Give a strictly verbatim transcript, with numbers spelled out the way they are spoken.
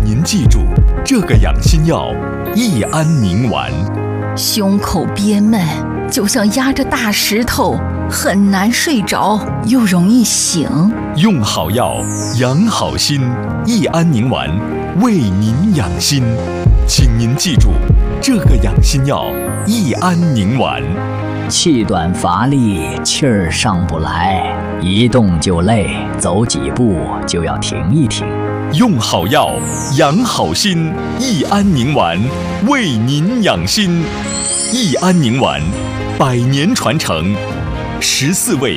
您记住这个养心药益安宁丸。 胸口憋闷，就像压着大石头，很难睡着，又容易醒。 用好药，养好心，益安宁丸为您养心。请您记住这个养心药益安宁丸。 气短乏力，气儿上不来，一动就累，走几步就要停一停。 用好药，养好心，益安宁丸为您养心。益安宁丸，百年传承，十四味